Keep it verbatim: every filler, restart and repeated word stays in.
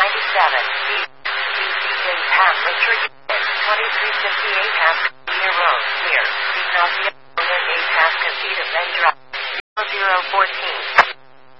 ninety-seven. B C J Path Matrix twenty-three fifty-eight Pascagoula Road, near Ignacio A Pascasita Vendra zero zero one four.